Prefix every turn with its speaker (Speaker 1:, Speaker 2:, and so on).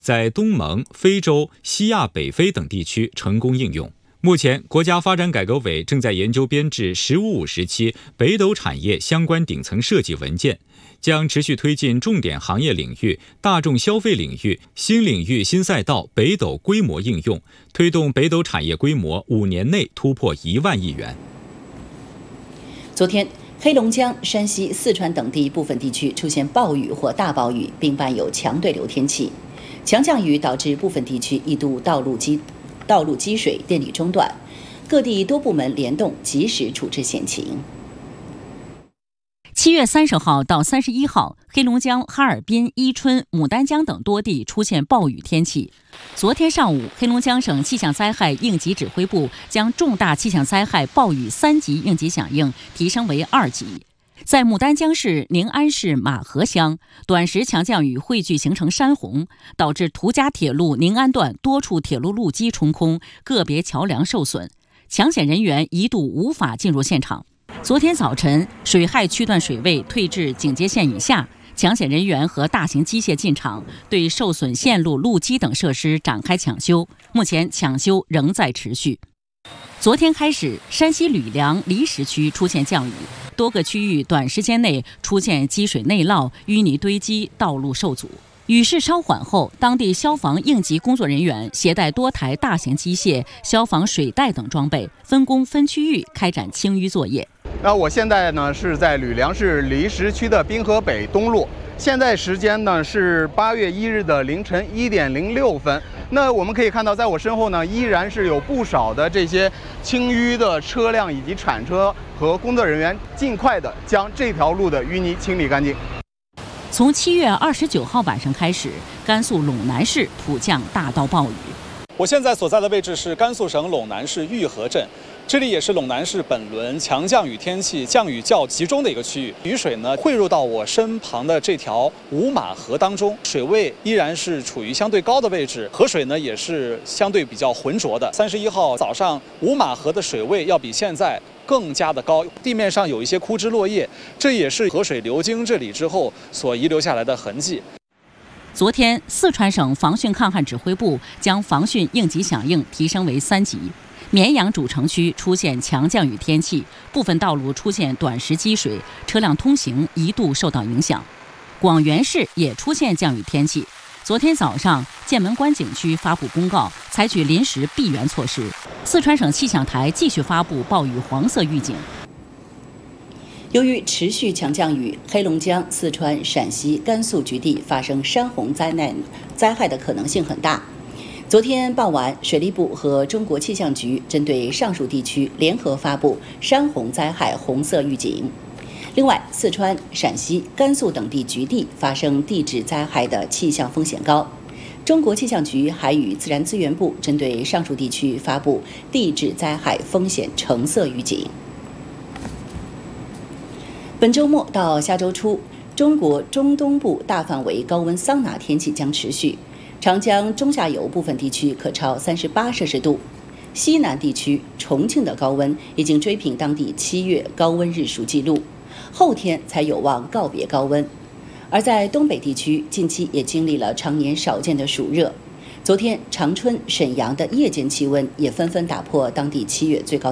Speaker 1: 在东盟、非洲、西亚、北非等地区成功应用。目前，国家发展改革委正在研究编制“十五五”时期北斗产业相关顶层设计文件，将持续推进重点行业领域、大众消费领域、新领域新赛道北斗规模应用，推动北斗产业规模5年内突破1万亿元。
Speaker 2: 昨天，黑龙江、山西、四川等地部分地区出现暴雨或大暴雨，并伴有强对流天气。强降雨导致部分地区一度道路积水、电力中断，各地多部门联动及时处置险情。
Speaker 3: 7月30号到31号，黑龙江哈尔滨、伊春、牡丹江等多地出现暴雨天气。昨天上午，黑龙江省气象灾害应急指挥部将重大气象灾害暴雨3级应急响应提升为2级。在牡丹江市宁安市马河乡，短时强降雨汇聚形成山洪，导致途家铁路宁安段多处铁路路基冲空，个别桥梁受损，抢险人员一度无法进入现场。昨天早晨，水害区段水位退至警戒线以下，抢险人员和大型机械进场，对受损线路、路基等设施展开抢修。目前抢修仍在持续。昨天开始，山西吕梁离石区出现降雨，多个区域短时间内出现积水内涝、淤泥堆积，道路受阻。雨势稍缓后，当地消防应急工作人员携带多台大型机械、消防水带等装备，分工分区域开展清淤作业。
Speaker 4: 那我现在呢是在吕梁市离石区的滨河北东路，现在时间呢是8月1日的凌晨1点06分。那我们可以看到，在我身后呢，依然是有不少的这些清淤的车辆以及铲车和工作人员，尽快的将这条路的淤泥清理干净。
Speaker 3: 从7月29号晚上开始，甘肃陇南市普降大到暴雨。
Speaker 5: 我现在所在的位置是甘肃省陇南市玉河镇，这里也是陇南市本轮强降雨天气降雨较集中的一个区域。雨水呢汇入到我身旁的这条五马河当中，水位依然是处于相对高的位置，河水呢也是相对比较浑浊的。31号早上，五马河的水位要比现在更加的高，地面上有一些枯枝落叶，这也是河水流经这里之后所遗留下来的痕迹。
Speaker 3: 昨天，四川省防汛抗旱指挥部将防汛应急响应提升为3级。绵阳主城区出现强降雨天气，部分道路出现短时积水，车辆通行一度受到影响。广元市也出现降雨天气。昨天早上，剑门关景区发布公告，采取临时闭园措施。四川省气象台继续发布暴雨黄色预警。
Speaker 2: 由于持续强降雨，黑龙江、四川、陕西、甘肃局地发生山洪灾害的可能性很大。昨天傍晚，水利部和中国气象局针对上述地区联合发布山洪灾害红色预警。另外，四川、陕西、甘肃等地局地发生地质灾害的气象风险高。中国气象局还与自然资源部针对上述地区发布地质灾害风险橙色预警。本周末到下周初，中国中东部大范围高温桑拿天气将持续，长江中下游部分地区可超38摄氏度，西南地区重庆的高温已经追平当地7月高温日数记录，后天才有望告别高温。而在东北地区，近期也经历了常年少见的暑热，昨天长春、沈阳的夜间气温也纷纷打破当地7月最高